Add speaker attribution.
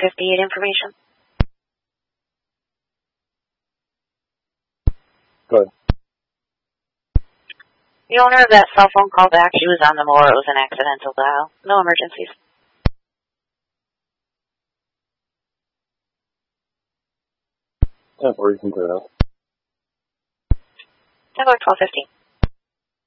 Speaker 1: 10-458 information.
Speaker 2: Go ahead.
Speaker 1: The owner of that cell phone called back. She was on the mower. It was an accidental dial. No emergencies.
Speaker 2: 10-4, you can clear it out.
Speaker 1: 10-12-15.